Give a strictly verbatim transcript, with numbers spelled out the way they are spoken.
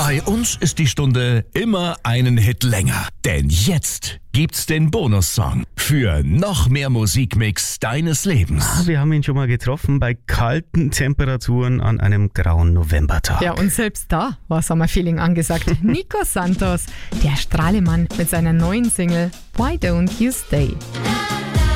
Bei uns ist die Stunde immer einen Hit länger. Denn jetzt gibt's den Bonussong für noch mehr Musikmix deines Lebens. Wir haben ihn schon mal getroffen bei kalten Temperaturen an einem grauen Novembertag. Ja, und selbst da war Sommerfeeling angesagt. Nico Santos, der Strahlemann mit seiner neuen Single Why Don't You Stay.